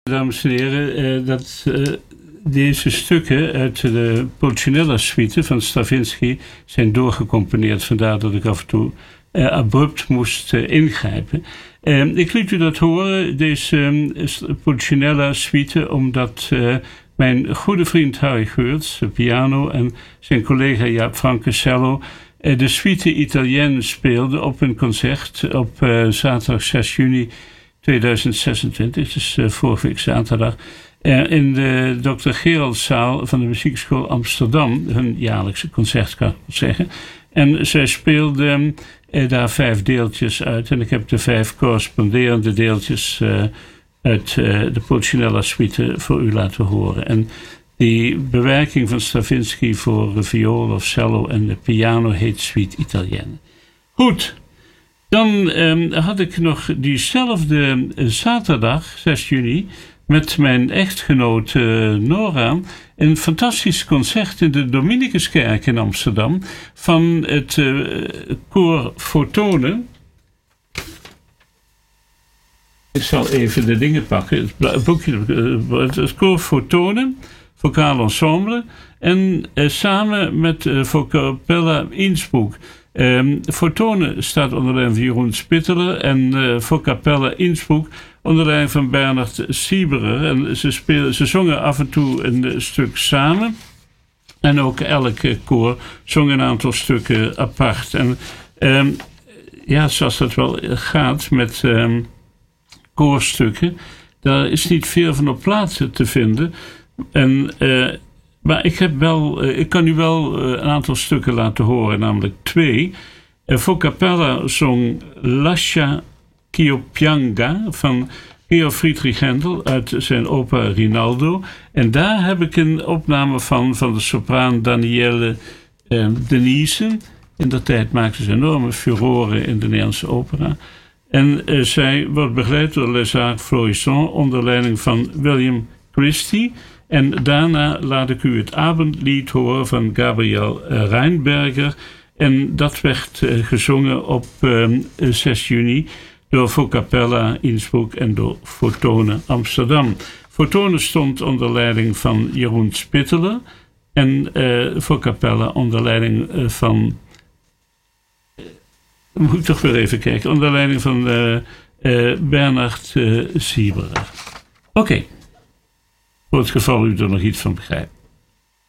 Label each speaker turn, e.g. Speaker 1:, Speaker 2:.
Speaker 1: Dames en heren, deze stukken uit de Pulcinella-suite van Stravinsky zijn doorgecomponeerd. Vandaar dat ik af en toe abrupt moest ingrijpen. Ik liet u dat horen, deze Pulcinella-suite, omdat mijn goede vriend Harry Geurts, piano, en zijn collega Jaap Franke, cello, de suite Italienne speelden op een concert op zaterdag 6 juni 2026, dus vorige week zaterdag, in de Dr. Geraldszaal van de Muziekschool Amsterdam, hun jaarlijkse concert kan ik wel zeggen. En zij speelden daar 5 deeltjes uit en ik heb de 5 corresponderende deeltjes uit de Pulcinella suite voor u laten horen. En die bewerking van Stravinsky voor viool of cello en de piano heet Suite Italienne. Goed. Dan had ik nog diezelfde zaterdag, 6 juni, met mijn echtgenoot Nora, een fantastisch concert in de Dominicuskerk in Amsterdam van het koor Fotone. Ik zal even de dingen pakken. Het boekje, het koor Fotone, vocaal ensemble, en samen met Vocapella Innsbruck. Fotone staat onder leiding van Jeroen Spitteler en Vocapella Innsbruck onder leiding van Bernard Sieberer. En ze zongen af en toe een stuk samen. En ook elke koor zong een aantal stukken apart. En zoals dat wel gaat met koorstukken, daar is niet veel van op plaatsen te vinden. Maar ik kan u wel een aantal stukken laten horen, namelijk 2. Vocapella zong Lascia ch'io pianga van Georg Friedrich Händel uit zijn opera Rinaldo. En daar heb ik een opname van de sopraan Danielle Denise. In dat tijd maakte ze enorme furoren in de Nederlandse opera. En zij wordt begeleid door Lézard Florissant onder leiding van William Christie. En daarna laat ik u het avondlied horen van Gabriel Reinberger. En dat werd gezongen op 6 juni door Vocapella Innsbruck en door Fotone Amsterdam. Fotone stond onder leiding van Jeroen Spitteler en Vocapella onder leiding van... moet ik toch weer even kijken. Onder leiding van Bernard Sieberer. Oké. Voor het geval u er nog iets van begrijpt.